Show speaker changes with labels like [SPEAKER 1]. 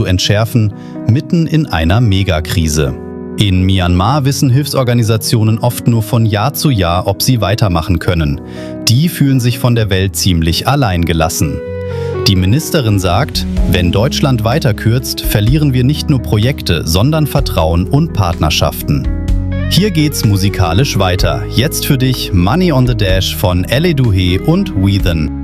[SPEAKER 1] zu entschärfen, mitten in einer Megakrise. In Myanmar wissen Hilfsorganisationen oft nur von Jahr zu Jahr, ob sie weitermachen können. Die fühlen sich von der Welt ziemlich allein gelassen. Die Ministerin sagt, wenn Deutschland weiter kürzt, verlieren wir nicht nur Projekte, sondern Vertrauen und Partnerschaften. Hier geht's musikalisch weiter. Jetzt für dich Money on the Dash von Elle Duhé und Weathen.